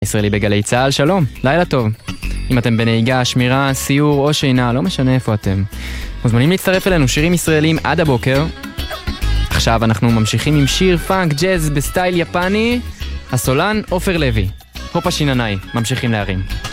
ישראלי בגלי צהל, שלום, לילה טוב. אם אתם בנהיגה, שמירה, סיור או שינה, לא משנה איפה אתם. מוזמנים להצטרף אלינו, שירים ישראלים עד הבוקר. עכשיו אנחנו ממשיכים עם שיר פאנק ג'אז בסטייל יפני, הסולן עופר לוי. הופה שיננאי, ממשיכים להרים.